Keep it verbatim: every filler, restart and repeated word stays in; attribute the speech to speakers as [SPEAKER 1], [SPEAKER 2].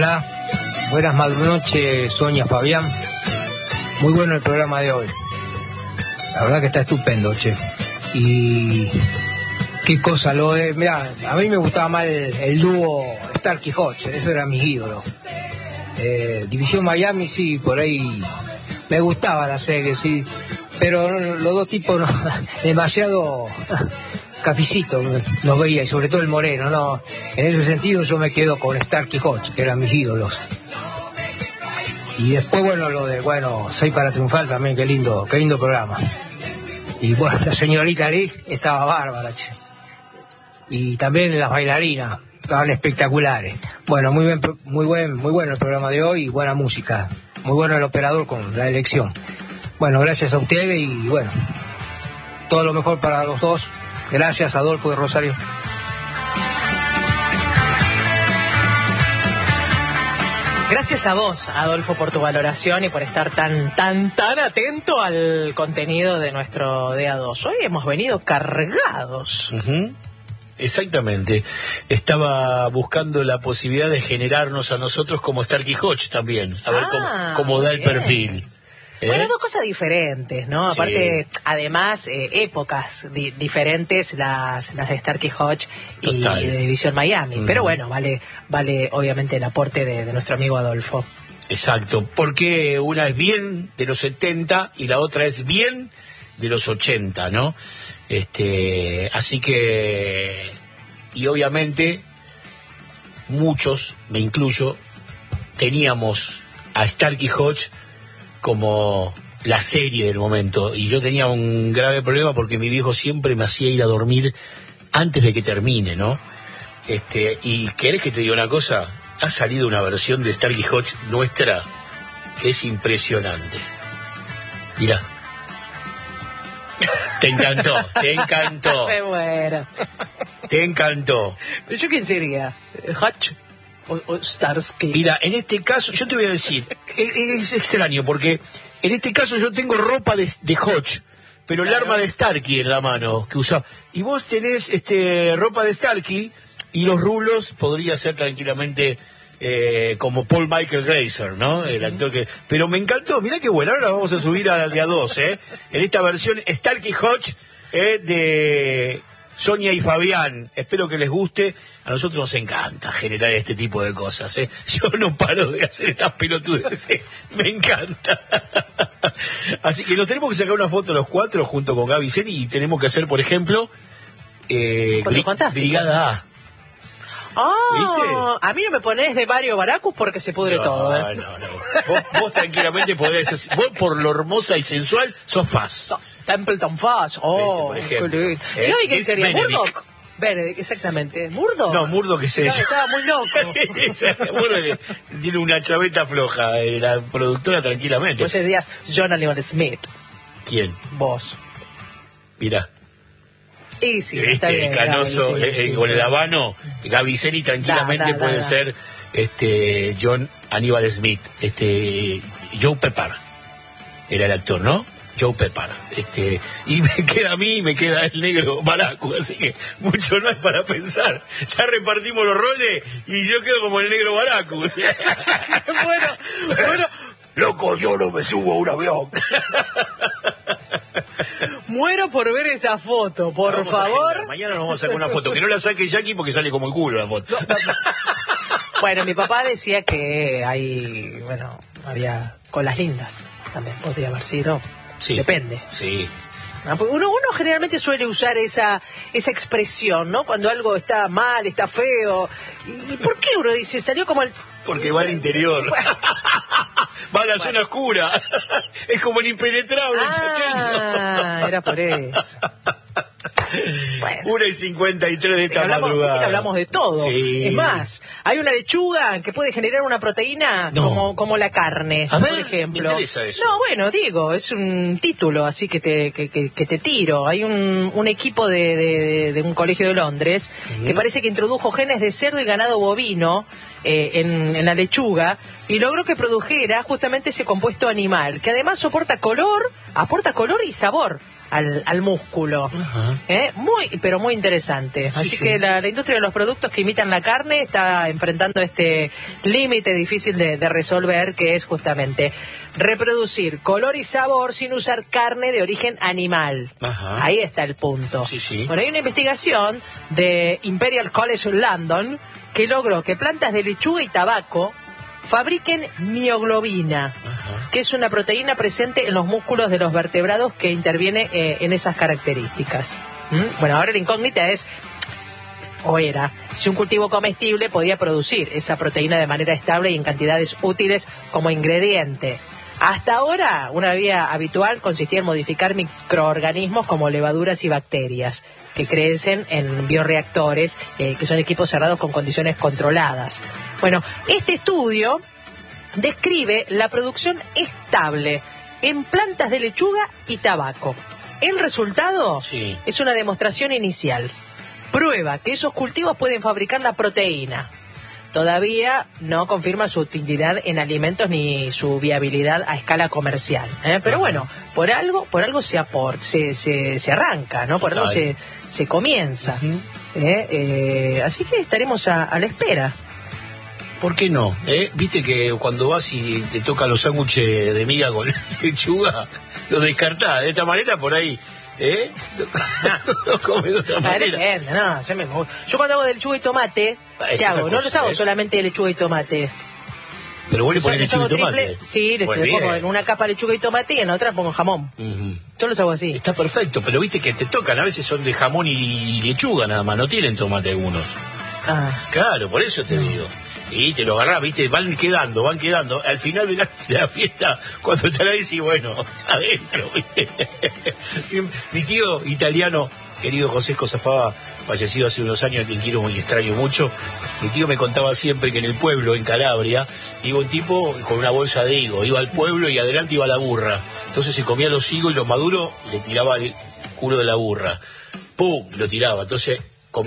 [SPEAKER 1] Hola, buenas madrunoches, Sonia, Fabián. Muy bueno el programa de hoy. La verdad que está estupendo, che. Y qué cosa lo es. Mirá, a mí me gustaba más el, el dúo Starkey Hodge, eso era mis ídolos. Eh, División Miami, sí, por ahí me gustaba la serie, sí. Pero no, los dos tipos no, demasiado cafecito los veía, y sobre todo el Moreno, no. En ese sentido yo me quedo con Starkey Hodge, que eran mis ídolos. Y después, bueno, lo de, bueno, Seis para Triunfar también, qué lindo, qué lindo programa. Y bueno, la señorita Lee estaba bárbara, che. Y también las bailarinas, estaban espectaculares. Bueno, muy buen, muy buen, muy bueno el programa de hoy y buena música. Muy bueno el operador con la elección. Bueno, gracias a ustedes y bueno, todo lo mejor para los dos. Gracias, Adolfo de Rosario.
[SPEAKER 2] Gracias a vos, Adolfo, por tu valoración y por estar tan, tan, tan atento al contenido de nuestro D A dos. Hoy hemos venido cargados.
[SPEAKER 3] Uh-huh. Exactamente. Estaba buscando la posibilidad de generarnos a nosotros como Starkey Hodge también. A ver
[SPEAKER 2] ah,
[SPEAKER 3] cómo, cómo da el
[SPEAKER 2] bien.
[SPEAKER 3] perfil. ¿Eh?
[SPEAKER 2] Bueno, dos cosas diferentes, ¿no?
[SPEAKER 3] Sí.
[SPEAKER 2] Aparte, además, eh, épocas di- diferentes, las, las de Starkey Hodge y
[SPEAKER 3] Total.
[SPEAKER 2] de División Miami.
[SPEAKER 3] Mm.
[SPEAKER 2] Pero bueno, vale, vale obviamente el aporte de, de nuestro amigo Adolfo.
[SPEAKER 3] Exacto, porque una es bien de los setenta y la otra es bien de los ochenta, ¿no? Este, así que, y obviamente, muchos, me incluyo, teníamos a Starkey Hodge como la serie del momento, y yo tenía un grave problema porque mi viejo siempre me hacía ir a dormir antes de que termine, ¿no? Este, y ¿querés que te diga una cosa? Ha salido una versión de Starkey Hodge nuestra que es impresionante. Mirá. Te encantó, te encantó.
[SPEAKER 2] Me muero.
[SPEAKER 3] Te encantó.
[SPEAKER 2] ¿Pero yo quién sería? ¿Hodge o, o Starsky?
[SPEAKER 3] Mira, en este caso, yo te voy a decir, es, es extraño porque en este caso yo tengo ropa de, de Hodge, pero
[SPEAKER 2] Claro.
[SPEAKER 3] el arma de Starkey en la mano que usaba. Y vos tenés este ropa de Starkey y los rulos podría ser tranquilamente eh, como Paul Michael Glaser, ¿no? El actor que. Pero me encantó, mirá qué bueno, ahora la vamos a subir a de a dos, ¿eh? En esta versión Starkey Hodge eh, de Sonia y Fabián. Espero que les guste. A nosotros nos encanta generar este tipo de cosas, ¿eh? Yo no paro de hacer estas pelotudes, ¿eh? Me encanta. Así que nos tenemos que sacar una foto los cuatro junto con Gaby Seni y tenemos que hacer, por ejemplo, eh,
[SPEAKER 2] Con los
[SPEAKER 3] Bri-
[SPEAKER 2] fantásticos.
[SPEAKER 3] Brigada A.
[SPEAKER 2] Ah,
[SPEAKER 3] ¿Viste?
[SPEAKER 2] a mí no me ponés de Mario Baracus porque se pudre
[SPEAKER 3] No,
[SPEAKER 2] todo, ¿eh?
[SPEAKER 3] no, no. Vos, vos tranquilamente podés, vos por lo hermosa y sensual sos faz.
[SPEAKER 2] No, Templeton Fox. Oh,
[SPEAKER 3] Viste, por
[SPEAKER 2] qué
[SPEAKER 3] ejemplo.
[SPEAKER 2] lindo.
[SPEAKER 3] Eh,
[SPEAKER 2] ¿Y hoy quién
[SPEAKER 3] Dick
[SPEAKER 2] sería?
[SPEAKER 3] Benedict.
[SPEAKER 2] ¿Murdoch? Benedict, exactamente. ¿Murdoch?
[SPEAKER 3] No, Murdo que sé
[SPEAKER 2] Claro,
[SPEAKER 3] yo.
[SPEAKER 2] estaba muy loco.
[SPEAKER 3] Murdoch tiene una chaveta floja, eh, la productora tranquilamente.
[SPEAKER 2] Vos serías John Oliver Smith.
[SPEAKER 3] ¿Quién?
[SPEAKER 2] Vos.
[SPEAKER 3] Mirá.
[SPEAKER 2] Y sí, está
[SPEAKER 3] Este,
[SPEAKER 2] bien.
[SPEAKER 3] Canoso,
[SPEAKER 2] Gaby, sí,
[SPEAKER 3] eh,
[SPEAKER 2] sí.
[SPEAKER 3] con el habano, Gaviceni tranquilamente
[SPEAKER 2] Da, da, da,
[SPEAKER 3] puede
[SPEAKER 2] da.
[SPEAKER 3] ser este John Aníbal Smith, este Joe Pepper era el actor, ¿no? Joe Pepper, este, y me queda a mí y me queda el negro Baracu, así que mucho no es para pensar. Ya repartimos los roles y yo quedo como el negro Baracu, o sea.
[SPEAKER 2] bueno, bueno,
[SPEAKER 3] Loco, yo no me subo a un avión.
[SPEAKER 2] muero por ver esa foto, por
[SPEAKER 3] Vamos a
[SPEAKER 2] favor.
[SPEAKER 3] agendar. Mañana nos vamos a sacar una foto. Que no la saque Jackie porque sale como el culo la foto.
[SPEAKER 2] Bueno, mi papá decía que hay, bueno, había colas lindas. También podría haber sido.
[SPEAKER 3] Sí.
[SPEAKER 2] Depende.
[SPEAKER 3] Sí.
[SPEAKER 2] Ah, porque Uno, uno generalmente suele usar esa esa expresión, ¿no? Cuando algo está mal, está feo. ¿Y por qué uno dice? Salió como el...
[SPEAKER 3] Porque va al interior. Va a la zona oscura. Es como el impenetrable, el chaqueño.
[SPEAKER 2] Ah, era por eso. Bueno.
[SPEAKER 3] Una y cincuenta y tres de esta
[SPEAKER 2] hablamos,
[SPEAKER 3] madrugada.
[SPEAKER 2] hablamos de todo.
[SPEAKER 3] Sí.
[SPEAKER 2] Es más, hay una lechuga que puede generar una proteína
[SPEAKER 3] No.
[SPEAKER 2] como, como la carne,
[SPEAKER 3] A ver,
[SPEAKER 2] por ejemplo.
[SPEAKER 3] me interesa eso.
[SPEAKER 2] No, bueno, digo, es un título así que te, que, que, que te tiro. Hay un, un equipo de, de, de un colegio de Londres
[SPEAKER 3] Ujú.
[SPEAKER 2] que parece que introdujo genes de cerdo y ganado bovino eh, en, en la lechuga y logró que produjera justamente ese compuesto animal, que además soporta color, aporta color y sabor al, al músculo. ¿Eh? Muy, pero muy interesante.
[SPEAKER 3] Sí,
[SPEAKER 2] Así
[SPEAKER 3] sí.
[SPEAKER 2] que la, la industria de los productos que imitan la carne está enfrentando este límite difícil de, de resolver, que es justamente reproducir color y sabor sin usar carne de origen animal.
[SPEAKER 3] Ajá.
[SPEAKER 2] Ahí está el punto.
[SPEAKER 3] Sí, sí.
[SPEAKER 2] Bueno, hay una investigación de Imperial College London que logró que plantas de lechuga y tabaco fabriquen mioglobina,
[SPEAKER 3] Ajá.
[SPEAKER 2] que es una proteína presente en los músculos de los vertebrados que interviene eh, en esas características. ¿Mm? Bueno, ahora la incógnita es, o era, si un cultivo comestible podía producir esa proteína de manera estable y en cantidades útiles como ingrediente. Hasta ahora, una vía habitual consistía en modificar microorganismos como levaduras y bacterias, que crecen en bioreactores, eh, que son equipos cerrados con condiciones controladas. Bueno, este estudio describe la producción estable en plantas de lechuga y tabaco. El resultado
[SPEAKER 3] Sí.
[SPEAKER 2] es una demostración inicial. Prueba que esos cultivos pueden fabricar la proteína. Todavía no confirma su utilidad en alimentos ni su viabilidad a escala comercial, ¿eh? Pero
[SPEAKER 3] Ajá.
[SPEAKER 2] bueno, por algo, por algo se aporta, se, se, se arranca, ¿no? Por algo
[SPEAKER 3] Total.
[SPEAKER 2] se, se comienza.
[SPEAKER 3] Ujú.
[SPEAKER 2] ¿eh? Eh, así que estaremos a, a la espera.
[SPEAKER 3] ¿Por qué no? ¿Eh? Viste que cuando vas y te tocan los sándwiches de miga con lechuga, los descartás. De esta manera, por ahí, ¿eh? Lo comes de otra
[SPEAKER 2] Ah,
[SPEAKER 3] manera.
[SPEAKER 2] depende, no, yo, me, yo cuando hago de lechuga y tomate,
[SPEAKER 3] Ah,
[SPEAKER 2] ¿qué
[SPEAKER 3] es
[SPEAKER 2] hago?
[SPEAKER 3] otra
[SPEAKER 2] No
[SPEAKER 3] cosa,
[SPEAKER 2] los hago
[SPEAKER 3] es-
[SPEAKER 2] solamente de lechuga y tomate.
[SPEAKER 3] Pero vos le
[SPEAKER 2] Yo-
[SPEAKER 3] pones
[SPEAKER 2] los
[SPEAKER 3] lechuga
[SPEAKER 2] hago
[SPEAKER 3] y tomate.
[SPEAKER 2] triple, sí, le,
[SPEAKER 3] Pues
[SPEAKER 2] le pongo
[SPEAKER 3] bien.
[SPEAKER 2] en una capa lechuga y tomate y en la otra pongo jamón.
[SPEAKER 3] Ujú.
[SPEAKER 2] Yo los hago así.
[SPEAKER 3] Está perfecto, pero viste que te tocan, a veces son de jamón y, y lechuga nada más, no tienen tomate algunos.
[SPEAKER 2] Ah.
[SPEAKER 3] Claro, por eso te digo. Y te lo agarrás, viste, van quedando, van quedando. Al final de la, de la fiesta, cuando te la decís, bueno, adentro, viste. mi, mi tío italiano, querido José Cosafaba, fallecido hace unos años, a quien quiero y extraño mucho, mi tío me contaba siempre que en el pueblo, en Calabria, iba un tipo con una bolsa de higo, iba al pueblo y adelante iba la burra. Entonces se comía los higos y los maduros le tiraba el culo de la burra. ¡Pum! Lo tiraba. Entonces